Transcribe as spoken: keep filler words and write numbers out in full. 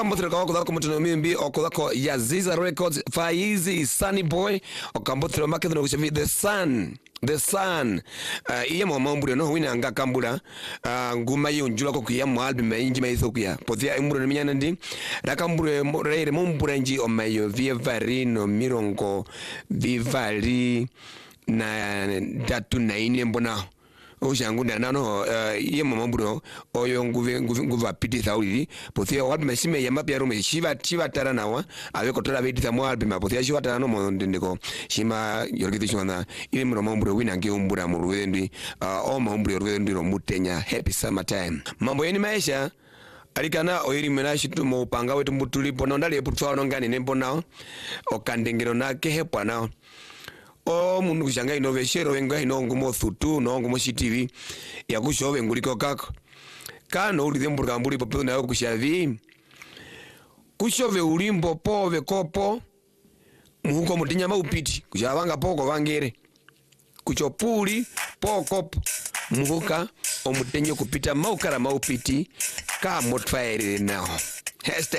Okambothera kwa kudhako mutino mimbi okudhako Yaziza Records Faizi Sunny Boy okambothera makethino kuchavi The Sun The Sun uh, iye mwamambure no wina anga kambura uh, nguma yonjula ko kuya mu album inji maithokuya pothia imbure minyana ndi rakambure reire mumbure nji omayo vie varino mirongo vivali na datu na ine mbona Oshangunda nano uh, iye mwamambure oyo nguve nguve nguve apiti thawili pothia album mesime ya mapya rume shiva shiva taranawa aveko tola beti mu album pothia shiva tarano mo ndiko shima yorgithishwana ile mwamambure wina nge umbura mu ruwendi uh, o mwamambure ruwendi ro mutenya happy summer time mambo yeni maisha alikana oiri menashi tumo upanga wetu mutulipo na ndale putwa ngani nembo nao okandengero na kehepwa nao o mundu kushanga inoveshero wenga inongo mo thutu nongo mo C T V ya kushove nguliko kako kano uli thembura mbuli popo na kushavi kushove ulimbo pove kopo muhuko mutinya maupiti kushavanga poko vangere kuchopuli poko muhuka omutenyo kupita maukara maupiti ka motfaire nao hashtag